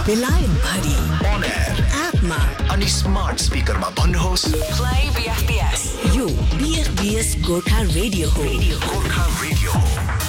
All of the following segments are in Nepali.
बेलायत भरि on air एपमा अनि स्मार्ट स्पिकरमा भन्नुहोस् प्ले बीएफबीएस। यो बीएफबीएस गोर्खा रेडियो हो। गोर्खा रेडियो।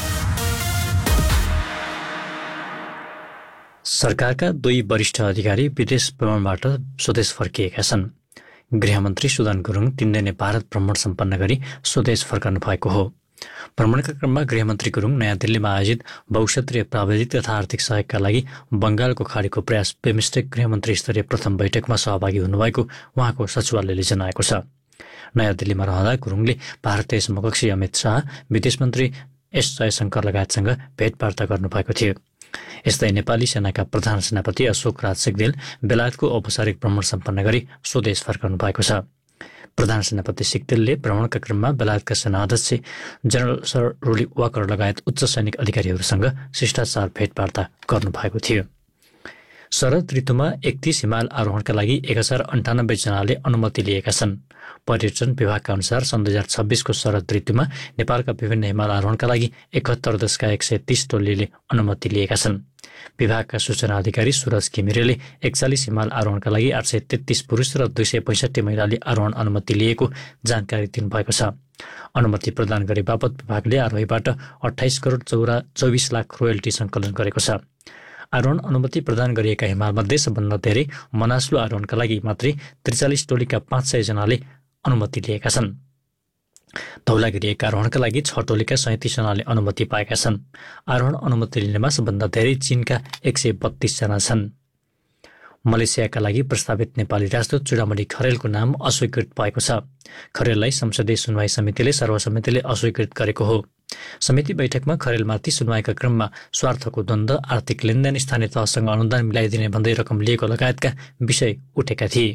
सरकारका 2 वरिष्ठ अधिकारी विदेश भ्रमणबाट स्वदेश फर्किएका छन्। गृहमन्त्री सुदन गुरुङ 3 दिने भारत भ्रमण सम्पन्न गरी स्वदेश फर्कनु भएको हो। भ्रमणका क्रममा गृहमन्त्री गुरुङ नयाँ दिल्लीमा आयोजित बहुक्षेत्रीय प्राविधिक तथा आर्थिक सहयोगका लागि बंगालको खाडीको प्रयास बिमस्टेक गृहमन्त्री स्तरीय प्रथम बैठकमा सहभागी हुनुभएको उहाँको सचिवालयले जनाएको छ। नयाँ दिल्लीमा रहँदा गुरुङले भारतीय समकक्षी अमित शाह, विदेश मन्त्री एस जयशंकर लगायतसँग भेटवार्ता गर्नुभएको थियो। यस्तै नेपाली सेनाका प्रधान सेनापति अशोक राज सिग्देल बेलायतको औपचारिक भ्रमण सम्पन्न गरी स्वदेश फर्कनु भएको छ। प्रधान सेनापति सिग्देलले भ्रमणका क्रममा बेलायतका सेना अध्यक्ष जनरल सर रोली वाकर लगायत उच्च सैनिक अधिकारीहरूसँग शिष्टाचार भेटवार्ता गर्नुभएको थियो। शरद ऋतुमा 31 हिमाल आरोहणका लागि 1098 जनाले अनुमति लिएका छन्। पर्यटन विभागका अनुसार सन् 2026 को शरद ऋतुमा नेपालका विभिन्न हिमाल आरोहणका लागि 71,130 टोलीले अनुमति लिएका छन्। विभागका सूचना अधिकारी सुरज घिमिरेले 41 हिमाल आरोहणका लागि 833 पुरुष र 265 महिलाले आरोहण अनुमति लिएको जानकारी दिनुभएको छ। अनुमति प्रदान गरे बापत विभागले आरोहीबाट 28 करोड 24 लाख रोयल्टी सङ्कलन गरेको छ। आरोहण अनुमति प्रदान गरिएका हिमालमध्ये सबभन्दा धेरै मनास्लु आरोहणका लागि मात्रै 43 टोलीका 500 जनाले अनुमति लिएका छन्। धौलागिरी एक आरोहणका लागि 6 टोलीका 37 जनाले अनुमति पाएका छन्। आरोहण अनुमति लिनेमा सबभन्दा धेरै चीनका 132 जना छन्। मलेसियाका लागि प्रस्तावित नेपाली राजदूत चूडामणि खरेलको नाम अस्वीकृत भएको छ। खरेललाई संसदीय सुनवाई समितिले सर्वसम्मतिले अस्वीकृत गरेको हो। समिति बैठकमा खरेलमाथि सुनवाईका क्रममा स्वार्थको द्वन्द्व, आर्थिक लेनदेन, स्थानीय तहसँग अनुदान मिलाइदिने भन्दै रकम लिएको लगायतका विषय उठेका थिए।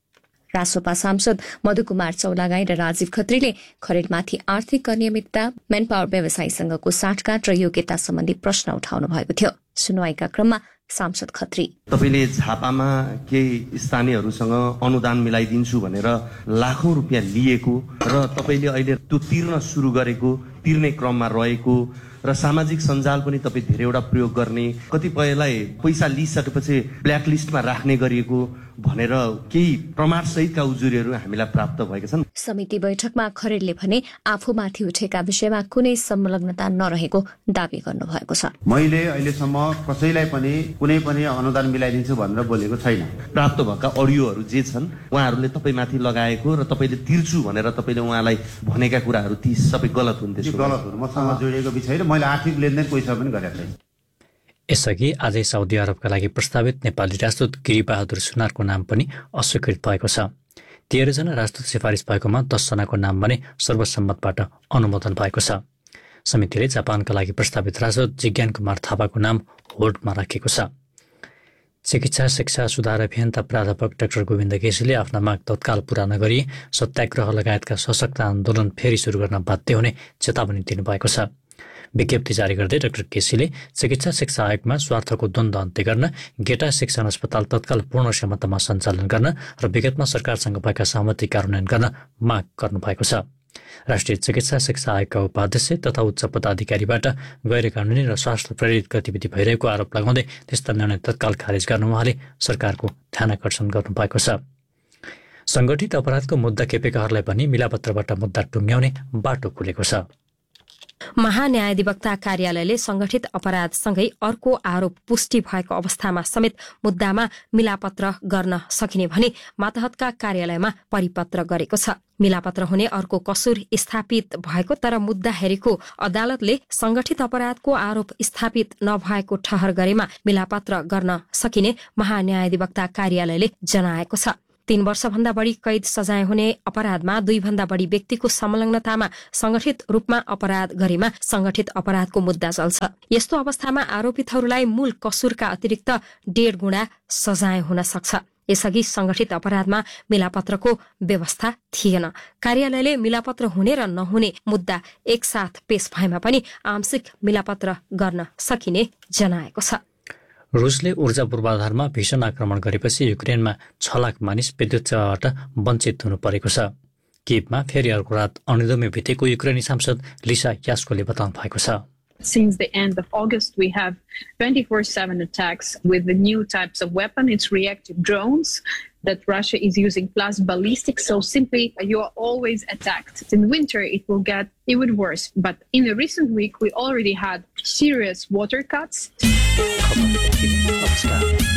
रासोपा सांसद मधुकुमार चौलागाई र राजीव खत्रीले खरेलमाथि आर्थिक अनियमितता, म्यानपावर व्यवसायीसँगको साँठगाँठ र योग्यता सम्बन्धी प्रश्न उठाउनु भएको थियो। सुनवाईका क्रममा सांसद खत्री तपाईले झापामा केही स्थानीयहरूसँग अनुदान मिलाइदिन्छु भनेर लाखौं रुपियाँ लिएको र तपाईले अहिले त्यो तिर्न सुरु गरेको, तिर्ने क्रममा रहेको र सामाजिक सञ्जाल पनि तपाईँ धेरैवटा प्रयोग गर्ने, कतिपयलाई पैसा लिइसकेपछि ब्ल्याकलिस्टमा राख्ने गरिएको भनेर केही प्रमाण सहितका उजुरीहरू हामीलाई प्राप्त भएका छन्। समिति बैठकमा खरेलले भने आफूमाथि उठेका विषयमा कुनै संलग्नता नरहेको दावी गर्नुभएको छ। मैले अहिलेसम्म कसैलाई पनि कुनै पनि अनुदान मिलाइदिन्छु भनेर बोलेको छैन। प्राप्त भएका अडियोहरू जे छन् उहाँहरूले तपाईँमाथि लगाएको र तपाईँले तिर्छु भनेर तपाईँले उहाँलाई भनेका कुराहरू ती सबै गलत हुन्। त्यसो गलत हुन्, मसँग जोडिएको विषय र मैले आर्थिक लेनदेन पैसा पनि गरेको छैन। यसअघि आजै साउदी अरबका लागि प्रस्तावित नेपाली राजदूत गिरिबहादुर सुनारको नाम पनि अस्वीकृत भएको छ। 13 जना राजदूत सिफारिस भएकोमा 10 जनाको नाम भने सर्वसम्मतबाट अनुमोदन भएको छ। समितिले जापानका लागि प्रस्तावित राजदूत जिज्ञान कुमार थापाको नाम होल्डमा राखेको छ। चिकित्सा शिक्षा सुधार अभियन्ता प्राध्यापक डाक्टर गोविन्द केसीले आफ्ना माग तत्काल पूरा नगरी सत्याग्रह लगायतका सशक्त आन्दोलन फेरि सुरु गर्न बाध्य हुने चेतावनी दिनुभएको छ। विज्ञप्ति जारी गर्दै डाक्टर केसीले चिकित्सा शिक्षा आयोगमा स्वार्थको द्वन्द्व अन्त्य गर्न, गेटा शिक्षण अस्पताल तत्काल पूर्ण क्षमतामा सञ्चालन गर्न र विगतमा सरकारसँग भएका सहमति कार्यान्वयन गर्न माग गर्नुभएको छ। राष्ट्रिय चिकित्सा शिक्षा आयोगका उपाध्यक्ष तथा उच्च पदाधिकारीबाट गैर कानुनी र स्वास्थ्य प्रेरित गतिविधि भइरहेको आरोप लगाउँदै त्यस्ता निर्णय तत्काल खारेज गर्न उहाँले सरकारको ध्यानाकर्षण गर्नुभएको छ। संगठित अपराधको मुद्दा खेपेकाहरूलाई पनि मिलापत्रबाट मुद्दा टुङ्ग्याउने बाटो खुलेको छ। महान्यायाधिवक्ता कार्यालयले संगठित अपराधसँगै अर्को आरोप पुष्टि भएको अवस्थामा समेत मुद्दामा मिलापत्र गर्न सकिने भनी मातहतका कार्यालयमा परिपत्र गरेको छ। मिलापत्र हुने अर्को कसुर स्थापित भएको तर मुद्दा हेरेको अदालतले संगठित अपराधको आरोप स्थापित नभएको ठहर गरेमा मिलापत्र गर्न सकिने महान्यायाधिवक्ता कार्यालयले जनाएको छ। 3 वर्षभन्दा बढी कैद सजाय हुने अपराधमा 2 भन्दा बढी व्यक्तिको संलग्नतामा संगठित रूपमा अपराध गरेमा संगठित अपराधको मुद्दा चल्छ। यस्तो अवस्थामा आरोपितहरूलाई मूल कसुरका अतिरिक्त 1.5 गुणा सजाय हुन सक्छ। यसअघि संगठित अपराधमा मिलापत्रको व्यवस्था थिएन। कार्यालयले मिलापत्र हुने र नहुने मुद्दा एकसाथ पेश भएमा पनि आंशिक मिलापत्र गर्न सकिने जनाएको छ। रुसले ऊर्जा पूर्वाधारमा भीषण आक्रमण गरेपछि युक्रेनमा 6 लाख मानिस विद्युत सेवाबाट वञ्चित हुनु परेको छ। किभमा फेरि अर्को रात अनिदोमै बितेको युक्रेनी सांसद लिसा यास्कोले बताउनु भएको छ। Since the end of August, we have 24/7 attacks with the new types of weapon. It's reactive drones that Russia is using, plus ballistics. So simply, you are always attacked. In winter, it will get even worse. But in the recent week, we already had serious water cuts.